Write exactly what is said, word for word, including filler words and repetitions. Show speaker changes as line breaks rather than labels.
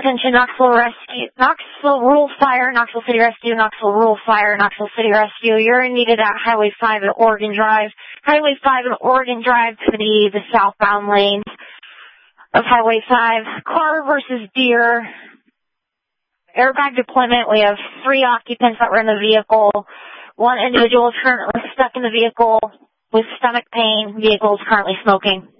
Attention, Knoxville Rescue, Knoxville Rural Fire, Knoxville City Rescue, Knoxville Rural Fire, Knoxville City Rescue. You're needed at Highway five and Oregon Drive. Highway five and Oregon Drive to the, the southbound lanes of Highway five. Car versus deer. Airbag deployment. We have three occupants that were in the vehicle. One individual is currently stuck in the vehicle with stomach pain. Vehicle is currently smoking.